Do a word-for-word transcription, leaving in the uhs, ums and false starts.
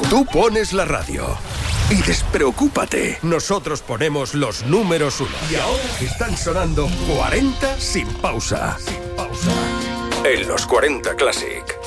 Tú pones la radio. Y despreocúpate, nosotros ponemos los números uno. Y ahora están sonando cuarenta sin pausa. Sin pausa. En los cuarenta Classic.